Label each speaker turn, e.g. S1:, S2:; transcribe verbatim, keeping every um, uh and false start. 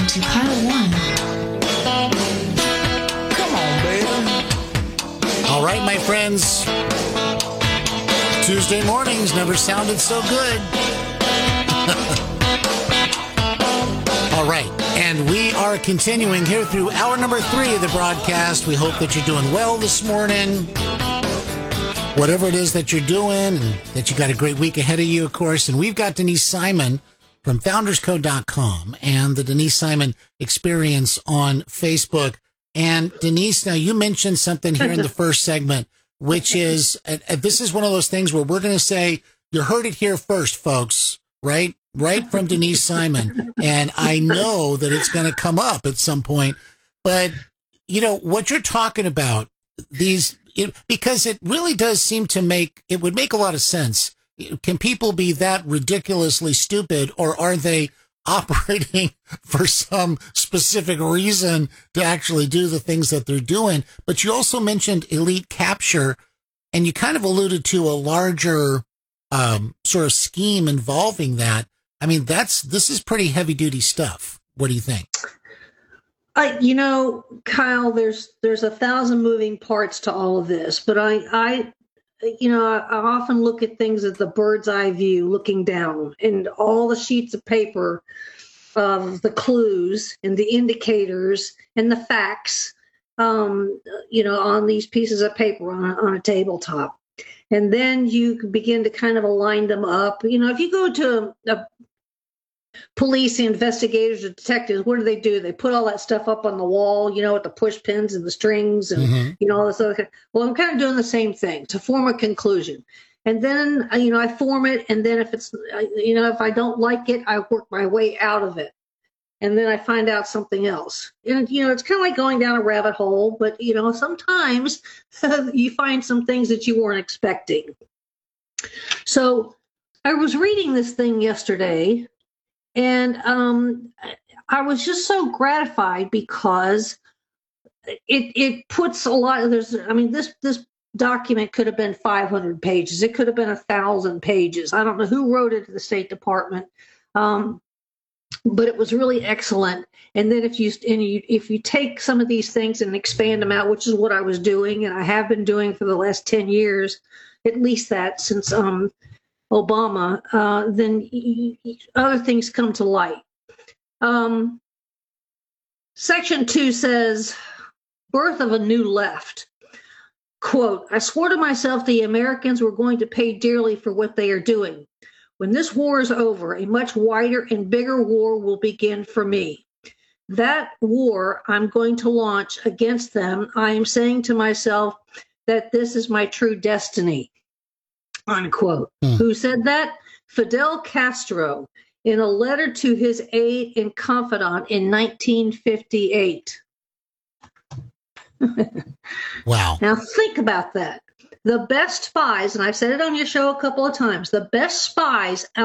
S1: to Pile One.
S2: Come on, baby.
S3: All right, my friends. Tuesday mornings never sounded so good. All right, and we are continuing here through hour number three of the broadcast. We hope that you're doing well this morning. Whatever it is that you're doing, and that you got a great week ahead of you, of course. And we've got Denise Simon from founders code dot com and the Denise Simon Experience on Facebook. And Denise, now you mentioned something here in the first segment, which is, uh, this is one of those things where we're going to say, you heard it here first, folks, right? Right from Denise Simon. And I know that it's going to come up at some point. But, you know, what you're talking about, these, it, because it really does seem to make, it would make a lot of sense. Can people be that ridiculously stupid, or are they operating for some specific reason to actually do the things that they're doing? But you also mentioned elite capture, and you kind of alluded to a larger um, sort of scheme involving that. I mean, that's this is pretty heavy duty stuff. What do you think?
S4: Uh, you know, Kyle, there's there's a thousand moving parts to all of this, but I, I you know, I, I often look at things as the bird's eye view, looking down, and all the sheets of paper of the clues and the indicators and the facts, um, you know, on these pieces of paper on a, on a tabletop. And then you can begin to kind of align them up. You know, if you go to a, a police, investigators, or detectives, what do they do? They put all that stuff up on the wall, you know, with the push pins and the strings and, mm-hmm. you know, all this other kind. Well, I'm kind of doing the same thing to form a conclusion. And then, you know, I form it. And then if it's, you know, if I don't like it, I work my way out of it. And then I find out something else. And, you know, it's kind of like going down a rabbit hole. But, you know, sometimes you find some things that you weren't expecting. So I was reading this thing yesterday. And um, I was just so gratified because it it puts a lot of, there's, I mean, this this document could have been five hundred pages. It could have been a thousand pages. I don't know who wrote it to the State Department, um, but it was really excellent. And then if you, and you if you take some of these things and expand them out, which is what I was doing, and I have been doing for the last ten years, at least that since um. Obama, uh, then y- y- other things come to light. Um, section two says, birth of a new left. Quote, I swore to myself the Americans were going to pay dearly for what they are doing. When this war is over, a much wider and bigger war will begin for me. That war I'm going to launch against them. I am saying to myself that this is my true destiny. Unquote. Hmm. Who said that? Fidel Castro, in a letter to his aide and confidant in nineteen fifty-eight.
S3: Wow.
S4: Now think about that. The best spies, and I've said it on your show a couple of times, the best spies